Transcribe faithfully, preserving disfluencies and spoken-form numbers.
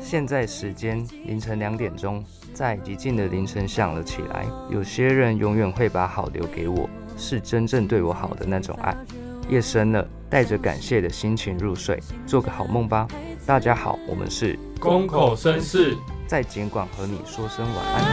现在时间凌晨两点钟，在寂静的凌晨响了起来。有些人永远会把好留给我，是真正对我好的那种爱。夜深了，带着感谢的心情入睡，做个好梦吧。大家好，我们是公口绅士， 在简管和你说声晚安。